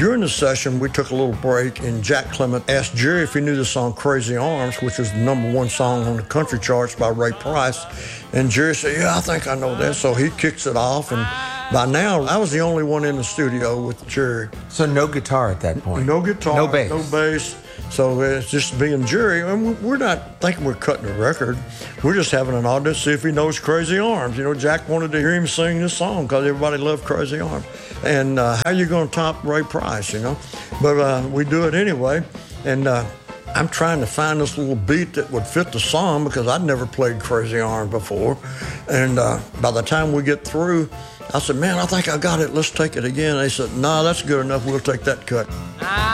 During the session, we took a little break, and Jack Clement asked Jerry if he knew the song Crazy Arms, which is the #1 song on the country charts by Ray Price. And Jerry said, yeah, I think I know that. So he kicks it off, and by now, I was the only one in the studio with Jerry. So no guitar at that point? No guitar, no bass. No bass. So it's just me and Jerry, and we're not thinking we're cutting a record. We're just having an audience to see if he knows Crazy Arms. You know, Jack wanted to hear him sing this song because everybody loved Crazy Arms. And how you going to top Ray Price, you know? But we do it anyway. And I'm trying to find this little beat that would fit the song because I'd never played Crazy Arms before. And by the time we get through, I said, man, I think I got it. Let's take it again. They said, nah, that's good enough. We'll take that cut.